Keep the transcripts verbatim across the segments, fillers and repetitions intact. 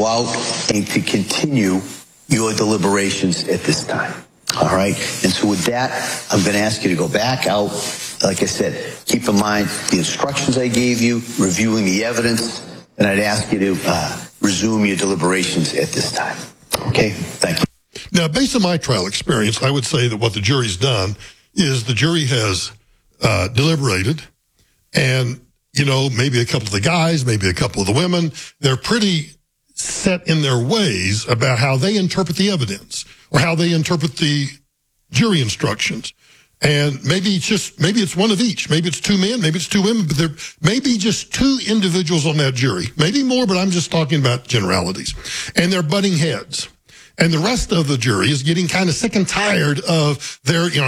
go out and to continue your deliberations at this time. All right? And so with that, I'm going to ask you to go back out. Like I said, keep in mind the instructions I gave you, reviewing the evidence, and I'd ask you to uh, resume your deliberations at this time. Okay? Thank you. Now, based on my trial experience, I would say that what the jury's done is the jury has uh, deliberated, and, you know, maybe a couple of the guys, maybe a couple of the women, they're pretty set in their ways about how they interpret the evidence or how they interpret the jury instructions. And maybe it's just, maybe it's one of each. Maybe it's two men, maybe it's two women, but there may be just two individuals on that jury. Maybe more, but I'm just talking about generalities. And they're butting heads. And the rest of the jury is getting kind of sick and tired of their, you know,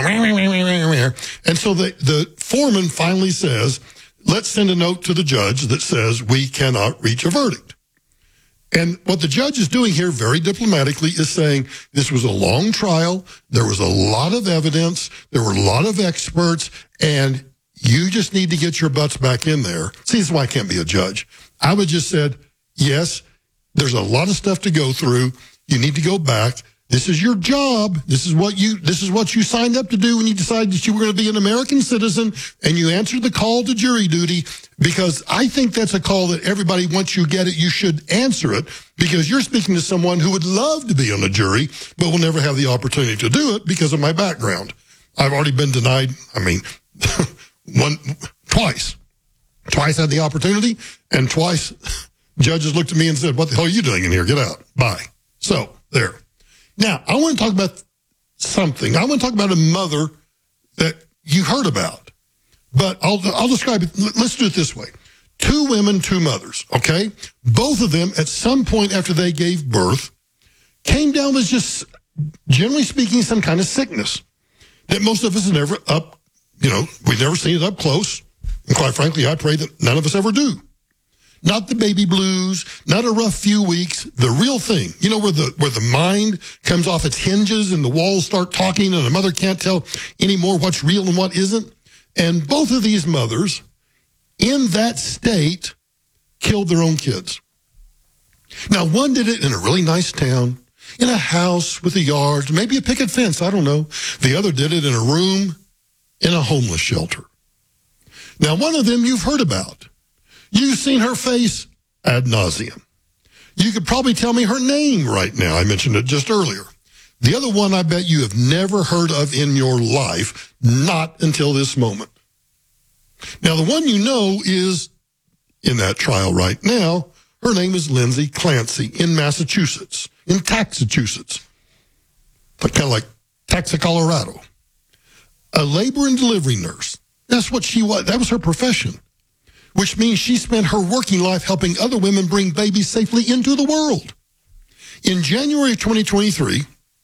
and so the, the foreman finally says, let's send a note to the judge that says we cannot reach a verdict. And what the judge is doing here very diplomatically is saying this was a long trial. There was a lot of evidence. There were a lot of experts, and you just need to get your butts back in there. See, this is why I can't be a judge. I would just said, yes, there's a lot of stuff to go through. You need to go back. This is your job. This is what you, this is what you signed up to do when you decided that you were going to be an American citizen, and you answered the call to jury duty, because I think that's a call that everybody, once you get it, you should answer it, because you're speaking to someone who would love to be on a jury, but will never have the opportunity to do it because of my background. I've already been denied, I mean, one, twice. Twice had the opportunity, and twice judges looked at me and said, what the hell are you doing in here? Get out. Bye. So, there. Now, I want to talk about something. I want to talk about a mother that you heard about, but I'll, I'll describe it. Let's do it this way. Two women, two mothers, okay? Both of them, at some point after they gave birth, came down with just, generally speaking, some kind of sickness that most of us have never up, you know, we've never seen it up close. And quite frankly, I pray that none of us ever do. Not the baby blues, not a rough few weeks, the real thing. You know, where the where the mind comes off its hinges and the walls start talking and the mother can't tell anymore what's real and what isn't. And both of these mothers, in that state, killed their own kids. Now, one did it in a really nice town, in a house with a yard, maybe a picket fence, I don't know. The other did it in a room in a homeless shelter. Now, one of them you've heard about. You've seen her face ad nauseum. You could probably tell me her name right now. I mentioned it just earlier. The other one I bet you have never heard of in your life, not until this moment. Now, the one you know is in that trial right now. Her name is Lindsay Clancy in Massachusetts, in Taxachusetts, but kind of like Taxa, Colorado. A labor and delivery nurse. That's what she was. That was her profession, which means she spent her working life helping other women bring babies safely into the world. In January of twenty twenty-three,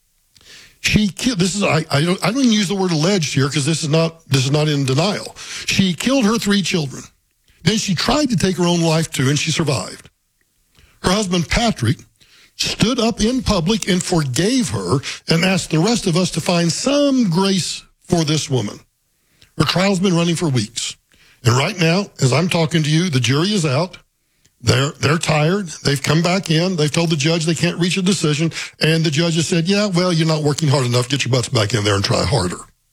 she killed, this is, I, I don't, I don't even use the word alleged here because this is not, this is not in denial. She killed her three children. Then she tried to take her own life too, and she survived. Her husband, Patrick, stood up in public and forgave her and asked the rest of us to find some grace for this woman. Her trial's been running for weeks. And right now, as I'm talking to you, the jury is out. They're they're tired. They've come back in. They've told the judge they can't reach a decision. And the judge has said, yeah, well, you're not working hard enough. Get your butts back in there and try harder.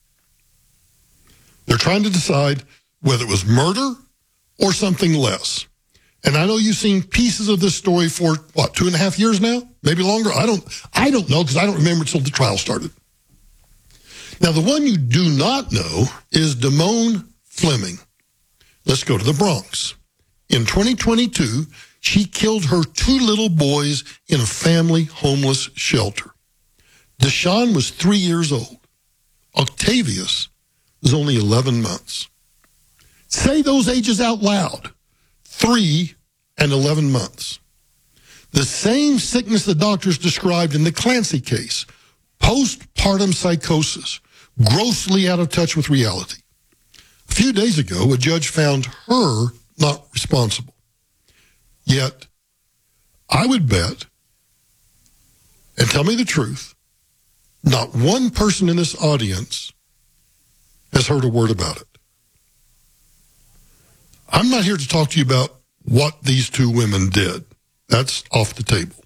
They're trying to decide whether it was murder or something less. And I know you've seen pieces of this story for, what, two and a half years now? Maybe longer? I don't, I don't know because I don't remember until the trial started. Now, the one you do not know is Damone Fleming. Let's go to the Bronx. In twenty twenty-two, she killed her two little boys in a family homeless shelter. Deshaun was three years old. Octavius was only eleven months. Say those ages out loud. Three and eleven months. The same sickness the doctors described in the Clancy case. Postpartum psychosis. Grossly out of touch with reality. A few days ago, a judge found her not responsible. Yet, I would bet, and tell me the truth, not one person in this audience has heard a word about it. I'm not here to talk to you about what these two women did. That's off the table.